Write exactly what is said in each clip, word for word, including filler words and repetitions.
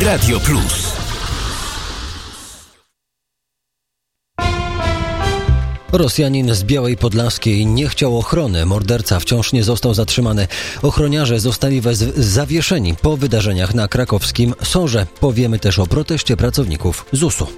Radio Plus. Rosjanin z Białej Podlaskiej nie chciał ochrony. Morderca wciąż nie został zatrzymany. Ochroniarze zostali wez- zawieszeni po wydarzeniach na krakowskim Sorze. Powiemy też o proteście pracowników zusu.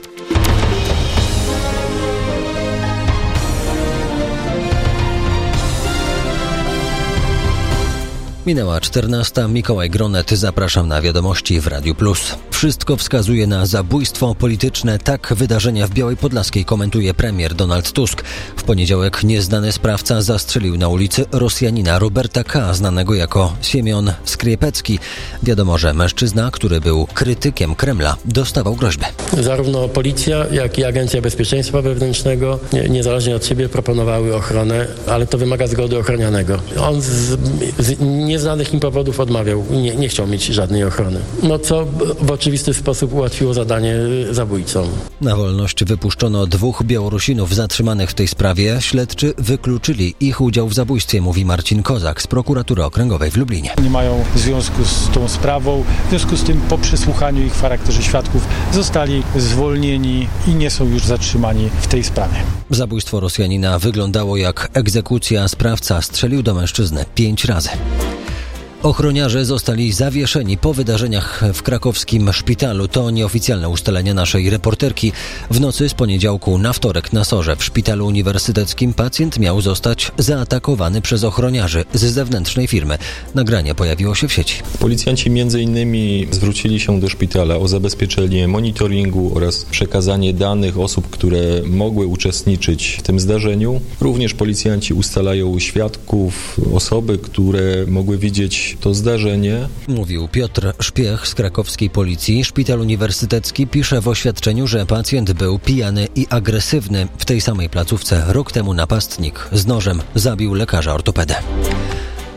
Minęła czternasta. Mikołaj Gronet, zapraszam na wiadomości w Radiu Plus. Wszystko wskazuje na zabójstwo polityczne. Tak wydarzenia w Białej Podlaskiej komentuje premier Donald Tusk. W poniedziałek nieznany sprawca zastrzelił na ulicy Rosjanina Roberta K., znanego jako Siemion Skriepecki. Wiadomo, że mężczyzna, który był krytykiem Kremla, dostawał groźby. Zarówno policja, jak i Agencja Bezpieczeństwa Wewnętrznego niezależnie od siebie proponowały ochronę, ale to wymaga zgody ochronianego. On z, z nieznanych im powodów odmawiał, nie, nie chciał mieć żadnej ochrony. No co w oczywisty sposób ułatwiło zadanie zabójcom. Na wolność wypuszczono dwóch Białorusinów zatrzymanych w tej sprawie. Śledczy wykluczyli ich udział w zabójstwie, mówi Marcin Kozak z Prokuratury Okręgowej w Lublinie. Nie mają związku z tą sprawą. W związku z tym po przesłuchaniu ich w charakterze świadków zostali zwolnieni i nie są już zatrzymani w tej sprawie. Zabójstwo Rosjanina wyglądało jak egzekucja. Sprawca strzelił do mężczyzny pięć razy. Ochroniarze zostali zawieszeni po wydarzeniach w krakowskim szpitalu. To nieoficjalne ustalenie naszej reporterki. W nocy z poniedziałku na wtorek na Sorze w szpitalu uniwersyteckim pacjent miał zostać zaatakowany przez ochroniarzy z zewnętrznej firmy. Nagranie pojawiło się w sieci. Policjanci między innymi zwrócili się do szpitala o zabezpieczenie monitoringu oraz przekazanie danych osób, które mogły uczestniczyć w tym zdarzeniu. Również policjanci ustalają świadków, osoby, które mogły widzieć to zdarzenie. Mówił Piotr Szpiech z krakowskiej policji. Szpital uniwersytecki pisze w oświadczeniu, że pacjent był pijany i agresywny. W tej samej placówce rok temu napastnik z nożem zabił lekarza ortopedę.